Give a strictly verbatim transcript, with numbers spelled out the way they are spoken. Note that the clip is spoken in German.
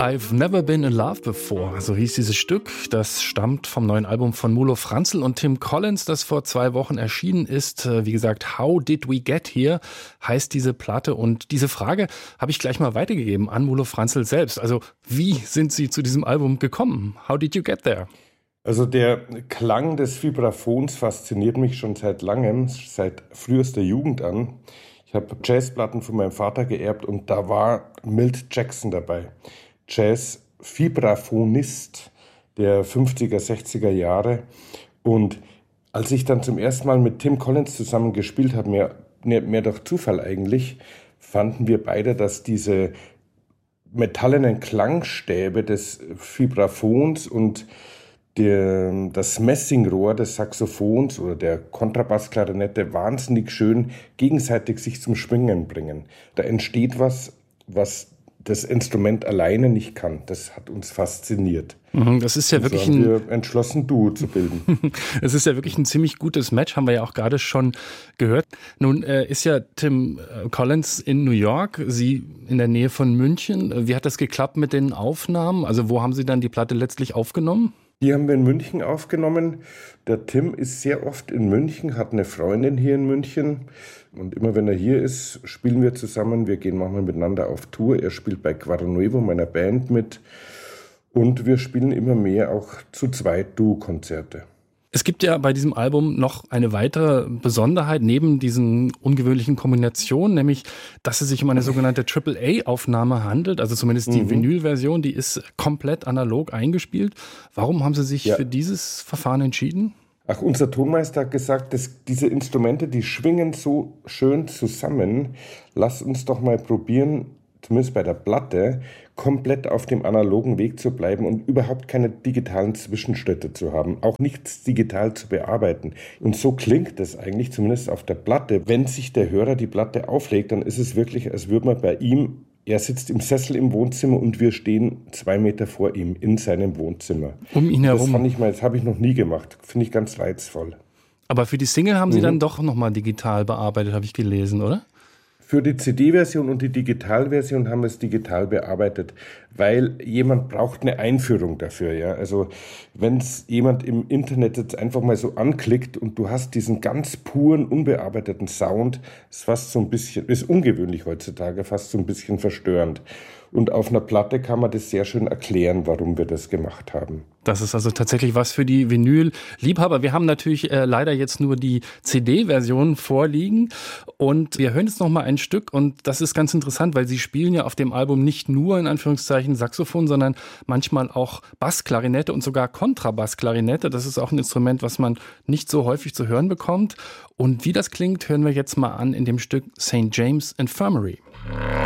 I've Never Been in Love Before, so hieß dieses Stück. Das stammt vom neuen Album von Mulo Franzel und Tim Collins, das vor zwei Wochen erschienen ist. Wie gesagt, How Did We Get Here heißt diese Platte. Und diese Frage habe ich gleich mal weitergegeben an Mulo Franzel selbst. Also wie sind Sie zu diesem Album gekommen? How did you get there? Also der Klang des Vibraphons fasziniert mich schon seit langem, seit frühester Jugend an. Ich habe Jazzplatten von meinem Vater geerbt und da war Milt Jackson dabei. Jazz-Vibraphonist der fünfziger, sechziger Jahre. Und als ich dann zum ersten Mal mit Tim Collins zusammen gespielt habe, mehr, mehr durch Zufall eigentlich, fanden wir beide, dass diese metallenen Klangstäbe des Vibraphons und der, das Messingrohr des Saxophons oder der Kontrabassklarinette wahnsinnig schön gegenseitig sich zum Schwingen bringen. Da entsteht was, was das Instrument alleine nicht kann. Das hat uns fasziniert. Das ist ja und wirklich so haben ein wir entschlossen, Duo zu bilden. Es ist ja wirklich ein ziemlich gutes Match, haben wir ja auch gerade schon gehört. Nun äh, ist ja Tim Collins in New York, Sie in der Nähe von München. Wie hat das geklappt mit den Aufnahmen? Also wo haben Sie dann die Platte letztlich aufgenommen? Die haben wir in München aufgenommen. Der Tim ist sehr oft in München, hat eine Freundin hier in München. Und immer wenn er hier ist, spielen wir zusammen. Wir gehen manchmal miteinander auf Tour. Er spielt bei Quaronuevo, meiner Band, mit. Und wir spielen immer mehr auch zu zweit Duo-Konzerte. Es gibt ja bei diesem Album noch eine weitere Besonderheit neben diesen ungewöhnlichen Kombinationen, nämlich, dass es sich um eine sogenannte Triple A-Aufnahme handelt, also zumindest die mhm. Vinyl-Version, die ist komplett analog eingespielt. Warum haben Sie sich ja. für dieses Verfahren entschieden? Ach, unser Tonmeister hat gesagt, dass diese Instrumente, die schwingen so schön zusammen. Lass uns doch mal probieren, zumindest bei der Platte, komplett auf dem analogen Weg zu bleiben und überhaupt keine digitalen Zwischenschritte zu haben, auch nichts digital zu bearbeiten. Und so klingt es eigentlich, zumindest auf der Platte. Wenn sich der Hörer die Platte auflegt, dann ist es wirklich, als würde man bei ihm, er sitzt im Sessel im Wohnzimmer und wir stehen zwei Meter vor ihm in seinem Wohnzimmer. Um ihn herum. Das fand ich mal, das habe ich noch nie gemacht. Finde ich ganz reizvoll. Aber für die Single haben Sie mhm. dann doch nochmal digital bearbeitet, habe ich gelesen, oder? Für die C D-Version und die Digitalversion haben wir es digital bearbeitet, weil jemand braucht eine Einführung dafür. Ja? Also wenn es jemand im Internet jetzt einfach mal so anklickt und du hast diesen ganz puren, unbearbeiteten Sound, ist fast so ein bisschen, ist ungewöhnlich heutzutage, fast so ein bisschen verstörend. Und auf einer Platte kann man das sehr schön erklären, warum wir das gemacht haben. Das ist also tatsächlich was für die Vinyl-Liebhaber. Wir haben natürlich äh, leider jetzt nur die C D-Version vorliegen und wir hören jetzt noch mal ein Stück und das ist ganz interessant, weil Sie spielen ja auf dem Album nicht nur in Anführungszeichen Saxophon, sondern manchmal auch Bassklarinette und sogar Kontrabassklarinette. Das ist auch ein Instrument, was man nicht so häufig zu hören bekommt. Und wie das klingt, hören wir jetzt mal an in dem Stück Saint James Infirmary.